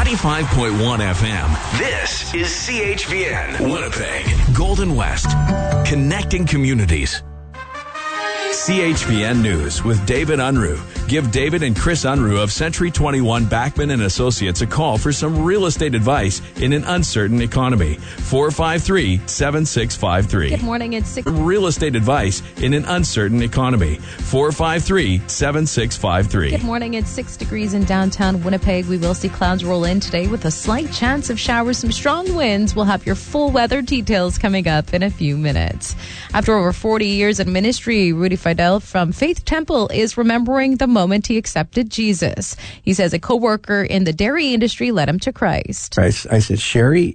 95.1 FM. This is CHVN, Winnipeg, Golden West, connecting communities. CHVN News with David Unruh. Give David and Chris Unruh of Century 21 Backman and Associates a call for some real estate advice in an uncertain economy. 453-7653. Good morning. It's 6. Real estate advice in an uncertain economy. 453-7653. Good morning. It's 6 degrees in downtown Winnipeg. We will see clouds roll in today with a slight chance of showers, some strong winds. We'll have your full weather details coming up in a few minutes. After over 40 years in ministry, Rudy Fidel from Faith Temple is remembering the moment he accepted Jesus. He says a co-worker in the dairy industry led him to Christ. I said, Sherry,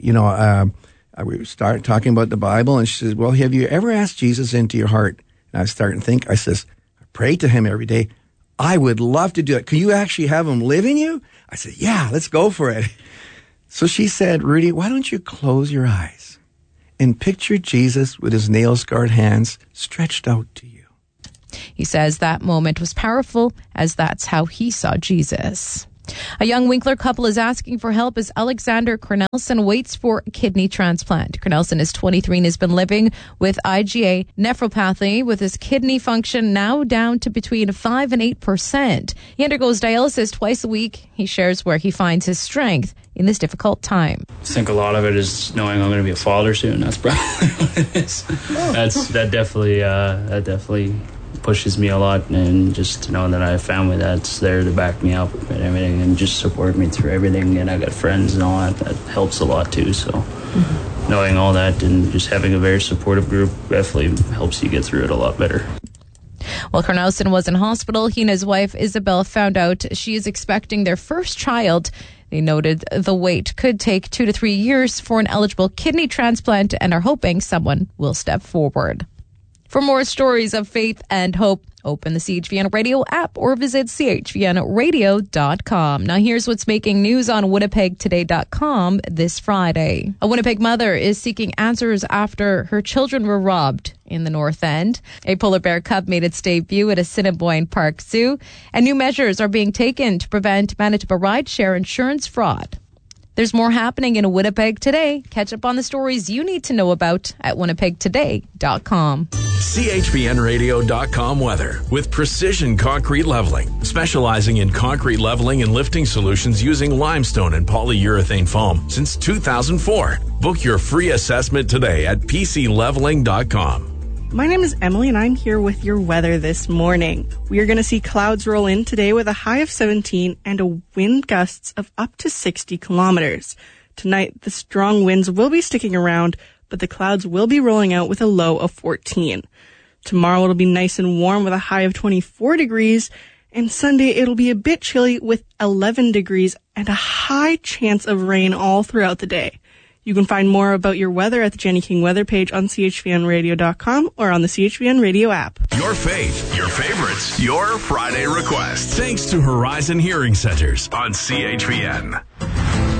we started talking about the Bible, and she says, well, have you ever asked Jesus into your heart? And I was starting to think, I says, I pray to him every day. I would love to do it. Can you actually have him live in you? I said, yeah, let's go for it. So she said, Rudy, why don't you close your eyes and picture Jesus with his nail-scarred hands stretched out to you? He says that moment was powerful, as that's how he saw Jesus. A young Winkler couple is asking for help as Alexander Cornelson waits for a kidney transplant. Cornelson is 23 and has been living with IgA nephropathy with his kidney function now down to between 5 and 8%. He undergoes dialysis twice a week. He shares where he finds his strength in this difficult time. I think a lot of it is knowing I'm going to be a father soon. That's probably what it is. That definitely pushes me a lot, and just to know that I have family that's there to back me up and everything and just support me through everything, and I got friends and all that helps a lot too. So knowing all that and just having a very supportive group definitely helps you get through it a lot better. While Cornelson was in hospital, he and his wife Isabel found out she is expecting their first child. They noted the wait could take 2 to 3 years for an eligible kidney transplant and are hoping someone will step forward. For more stories of faith and hope, open the CHVN Radio app or visit chvnradio.com. Now here's what's making news on winnipegtoday.com this Friday. A Winnipeg mother is seeking answers after her children were robbed in the North End. A polar bear cub made its debut at Assiniboine Park Zoo, and new measures are being taken to prevent Manitoba rideshare insurance fraud. There's more happening in Winnipeg today. Catch up on the stories you need to know about at winnipegtoday.com. CHVNradio.com weather with Precision Concrete Leveling, specializing in concrete leveling and lifting solutions using limestone and polyurethane foam since 2004. Book your free assessment today at PCLeveling.com. My name is Emily, and I'm here with your weather this morning. We are going to see clouds roll in today with a high of 17 and a wind gusts of up to 60 kilometers. Tonight, the strong winds will be sticking around, but the clouds will be rolling out with a low of 14. Tomorrow, it'll be nice and warm with a high of 24 degrees, and Sunday, it'll be a bit chilly with 11 degrees and a high chance of rain all throughout the day. You can find more about your weather at the Jenny King weather page on chvnradio.com or on the CHVN Radio app. Your faith, your favorites, your Friday requests. Thanks to Horizon Hearing Centers on CHVN.